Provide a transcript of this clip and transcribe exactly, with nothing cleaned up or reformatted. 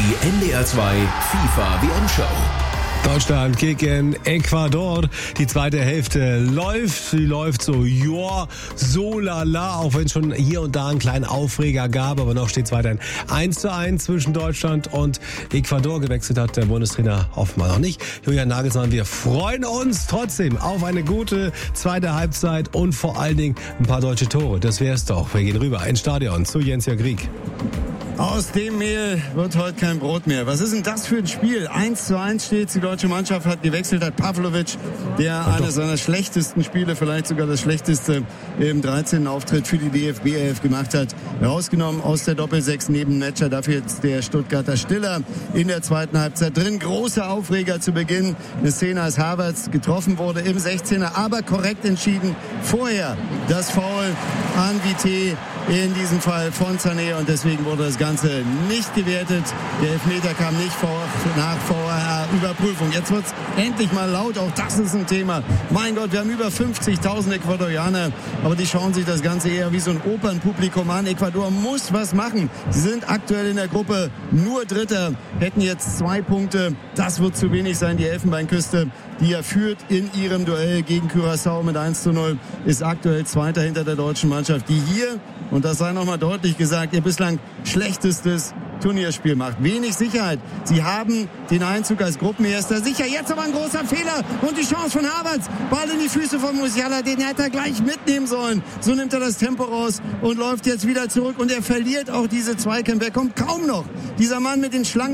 Die N D R zwei FIFA W M-Show. Deutschland gegen Ecuador. Die zweite Hälfte läuft. Sie läuft so, joa, so lala, auch wenn es schon hier und da einen kleinen Aufreger gab. Aber noch steht es weiterhin eins zu eins zwischen Deutschland und Ecuador. Gewechselt hat der Bundestrainer offenbar noch nicht. Julian Nagelsmann, wir freuen uns trotzdem auf eine gute zweite Halbzeit und vor allen Dingen ein paar deutsche Tore. Das wär's doch. Wir gehen rüber ins Stadion zu Jens-Jörg Rieck. Aus dem Mehl wird heute kein Brot mehr. Was ist denn das für ein Spiel? eins zu eins steht. Die deutsche Mannschaft hat gewechselt, hat Pavlovic, der Ach eine doch. seiner schlechtesten Spiele, vielleicht sogar das schlechteste im dreizehnten Auftritt für die D F B elf gemacht hat, rausgenommen aus der Doppelsechs neben Metscher. Dafür jetzt der Stuttgarter Stiller in der zweiten Halbzeit drin. Große Aufreger zu Beginn. Eine Szene, als Havertz getroffen wurde im sechzehner, aber korrekt entschieden. Vorher das Foul an Vité, in diesem Fall von Sané, und deswegen wurde das Ganze nicht gewertet. Der Elfmeter kam nicht vor, nach V A R-Überprüfung. Jetzt wird's endlich mal laut, auch das ist ein Thema. Mein Gott, wir haben über fünfzigtausend Ecuadorianer, aber die schauen sich das Ganze eher wie so ein Opernpublikum an. Ecuador muss was machen. Sie sind aktuell in der Gruppe nur Dritter, hätten jetzt zwei Punkte. Das wird zu wenig sein. Die Elfenbeinküste, die ja führt in ihrem Duell gegen Curaçao mit eins zu null, ist aktuell Zweiter hinter der deutschen Mannschaft, die hier, und das sei nochmal deutlich gesagt, ihr bislang schlechtestes Turnierspiel macht. Wenig Sicherheit. Sie haben den Einzug als Gruppenerster sicher. Jetzt aber ein großer Fehler und die Chance von Havertz. Ball in die Füße von Musiala, den hätte er gleich mitnehmen sollen. So nimmt er das Tempo raus und läuft jetzt wieder zurück, und er verliert auch diese Zweikämpfe. Er kommt kaum noch. Dieser Mann mit den Schlangen